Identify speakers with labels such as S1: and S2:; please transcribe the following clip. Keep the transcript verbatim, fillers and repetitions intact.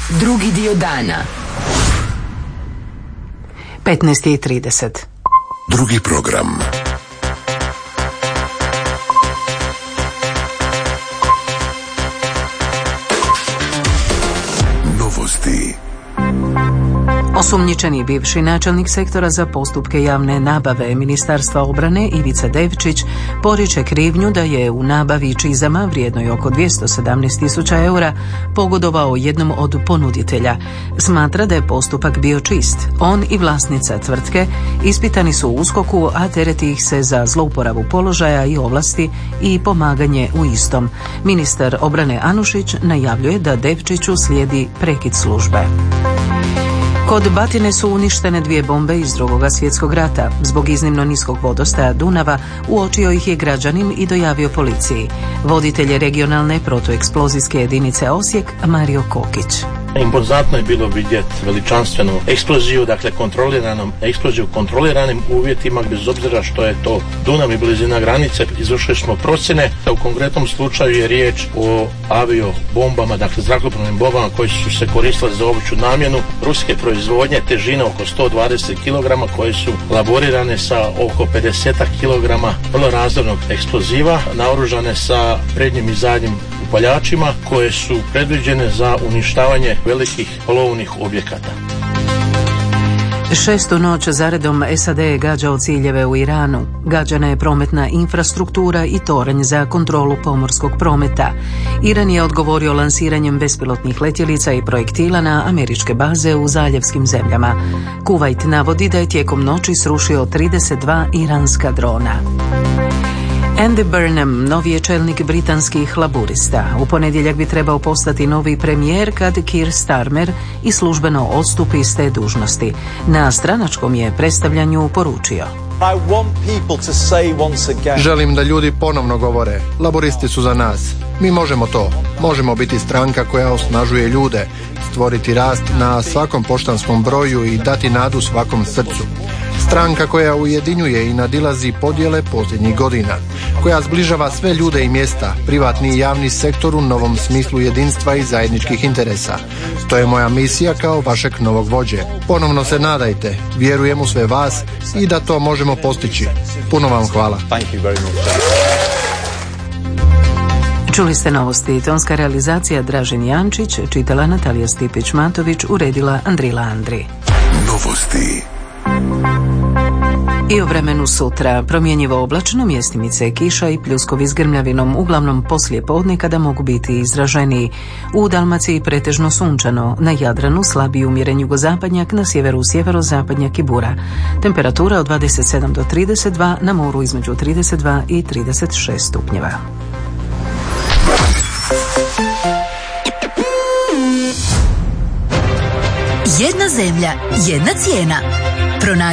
S1: Drugi dio dana.
S2: petnaest i trideset.
S3: Drugi program. Novosti.
S2: Osumnjičeni bivši načelnik sektora za postupke javne nabave Ministarstva obrane Ivica Devčić poriče krivnju da je u nabavi čizama vrijednoj oko dvjesto sedamnaest tisuća eura pogodovao jednom od ponuditelja. Smatra da je postupak bio čist. On i vlasnica tvrtke ispitani su u USKOK-u, a tereti ih se za zlouporabu položaja i ovlasti i pomaganje u istom. Ministar obrane Anušić najavljuje da Devčiću slijedi prekid službe. Kod Batine su uništene dvije bombe iz Drugog svjetskog rata. Zbog iznimno niskog vodostaja Dunava uočio ih je građanin i dojavio policiji. Voditelj regionalne protueksplozijske jedinice Osijek Mario Kokić.
S4: Impozantno je bilo vidjeti veličanstvenu eksploziju, dakle kontroliranom eksploziju u kontroliranim uvjetima, bez obzira što je to Dunav i blizina granice. Izvršili smo procjene, da u konkretnom slučaju je riječ o aviobombama, dakle zrakoplovnim bombama koje su se koristile za opću namjenu ruske proizvodnje, težine oko sto dvadeset kilograma, koje su laborirane sa oko pedeset kilograma vrlo razornog eksploziva, naoružane sa prednjim i zadnjim upaljačima koje su predviđene za uništavanje velikih plovnih objekata.
S2: Šestu noć zaredom S A D je gađao ciljeve u Iranu. Gađana je prometna infrastruktura i toranj za kontrolu pomorskog prometa. Iran je odgovorio lansiranjem bespilotnih letjelica i projektila na američke baze u zaljevskim zemljama. Kuvajt navodi da je tijekom noći srušio trideset dva iranska drona. Andy Burnham, novi je čelnik britanskih laburista. U ponedjeljak bi trebao postati novi premijer kad Keir Starmer i službeno odstupi s te dužnosti. Na stranačkom je predstavljanju poručio:
S5: Želim da ljudi ponovno govore, laburisti su za nas. Mi možemo to. Možemo biti stranka koja osnažuje ljude, stvoriti rast na svakom poštanskom broju i dati nadu svakom srcu. Stranka koja ujedinjuje i nadilazi podjele posljednjih godina, koja zbližava sve ljude i mjesta, privatni i javni sektor u novom smislu jedinstva i zajedničkih interesa. To je moja misija kao vašeg novog vođe. Ponovno se nadajte, vjerujem u sve vas i da to možemo postići. Puno vam hvala.
S2: Čuli ste novosti. Tonska realizacija Dražen Jančić, čitala Natalija Stipić-Matović, uredila Andrila Andri.
S3: Novosti.
S2: I o vremenu sutra. Promjenjivo oblačno, mjestimice kiša i pljuskovi s grmljavinom, uglavnom poslije podne kada mogu biti izraženiji. U Dalmaciji pretežno sunčano, na Jadranu slabiji umjeren jugozapadnjak, na sjeveru sjeverozapadnjak i bura. Temperatura od dvadeset sedam do trideset dva, na moru između trideset dva i trideset šest stupnjeva.
S6: Jedna zemlja, jedna cijena. Pronađi